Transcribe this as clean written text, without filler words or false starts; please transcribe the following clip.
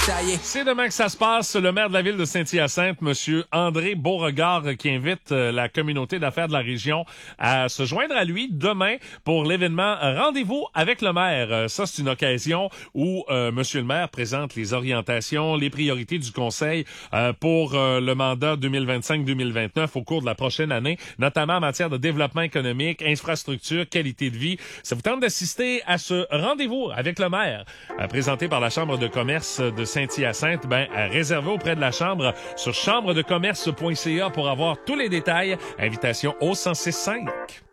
détaillé. C'est demain que ça se passe. Le maire de la ville de Saint-Hyacinthe, Monsieur André Beauregard, qui invite la communauté d'affaires de la région à se joindre à lui demain pour l'événement Rendez-vous avec le maire. Ça, c'est une occasion où Monsieur le maire présente les orientations, les priorités du conseil pour le mandat 2025-2029 au cours de la prochaine année, notamment en matière de développement économique, infrastructure, qualité de vie. Ça vous tente d'assister à ce rendez-vous avec le maire présenté par la Chambre de commerce de Saint-Hyacinthe? Réservé auprès de la Chambre sur chambredecommerce.ca pour avoir tous les détails. Invitation au 106.5.